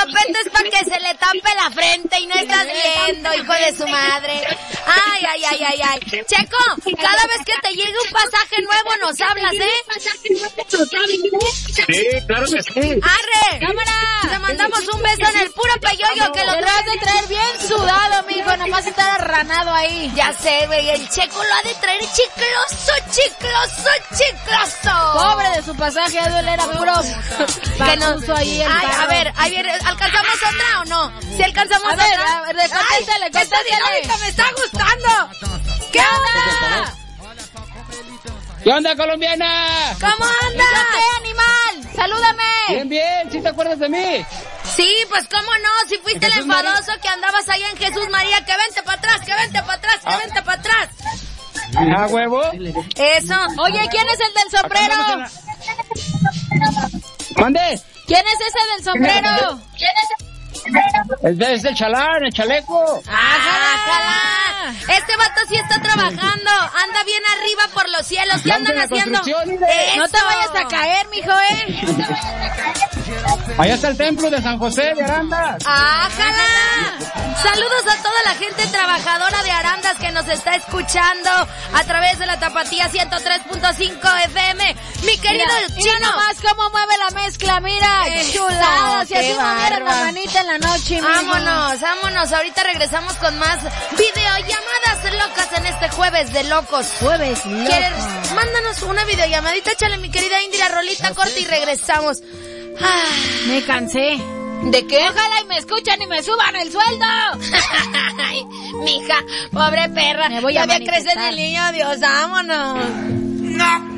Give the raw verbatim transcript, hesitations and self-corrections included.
copete es para que se le tape la frente y no estás viendo, hijo de su madre. Ay, ay, ay, ay, ay. Checo, cada vez que te llegue un pasaje nuevo nos hablas, ¿eh? Sí, claro que sí. ¡Arre! ¡Cámara! Te mandamos un beso en el puro peyoyo que lo traes de traer bien sudado, mijo. Nomás estar arranado ahí. Ya sé, güey. El Checo lo ha de traer chicloso, chicloso, chicloso. Pobre de su pasaje, a duele, era puro. Que nos ahí el Ay, a ver, ahí viene. ¿Alcanzamos otra o no? Si alcanzamos a ver, otra. A ver, contéstale, contéstale. Esta dinámica me está gustando. ¿Qué onda? ¿Qué onda, colombiana? ¿Cómo andas? ¿Qué, animal? Salúdame. Bien, bien, ¿sí te acuerdas de mí? Sí, pues cómo no, si fuiste el enfadoso María? Que andabas allá en Jesús María, que vente para atrás, que vente para atrás, que ah. vente para atrás. ¿Ah, huevo? Eso. Oye, ¿quién es el del sombrero? La... ¿Mande? ¿Quién es ese del sombrero? ¿Quién es el Es, de, es del chalán, el chaleco. ¡Ah, Este vato sí está trabajando. Anda bien arriba por los cielos. ¿Qué andan haciendo? No te vayas a caer, mijo, ¿eh? Allá está el templo de San José de Arandas. ¡Ájala! Saludos a toda la gente trabajadora de Arandas que nos está escuchando a través de la Tapatía ciento tres punto cinco F M. Mi querido mira, Chino. Mira nomás cómo mueve la mezcla, mira. Eso, chulada. Si así movieron la manita en la noche, mijo. Vámonos, vámonos. Ahorita regresamos con más videollamadas locas en este jueves de locos. Jueves locos. ¿Quieres? Mándanos una videollamadita, échale mi querida Indira, rolita no corta sé. Y regresamos. Ah. Me cansé. ¿De qué? Ojalá y me escuchan y me suban el sueldo. Ay, mija, pobre perra. Me voy Todavía a crece el niño, Dios, vámonos. No.